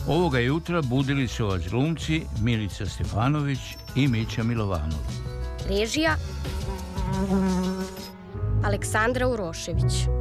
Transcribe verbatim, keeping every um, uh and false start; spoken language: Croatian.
Ovoga jutra budili su vas glumci Milica Stefanović i Mića Milovanov. Režija Aleksandra Urošević.